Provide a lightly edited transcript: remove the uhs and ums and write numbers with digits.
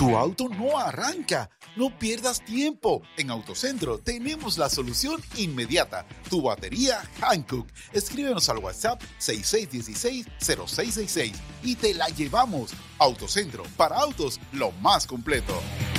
Tu auto no arranca. No pierdas tiempo. En Autocentro tenemos la solución inmediata. Tu batería Hankook. Escríbenos al WhatsApp 6616-0666 y te la llevamos. Autocentro, para autos, lo más completo.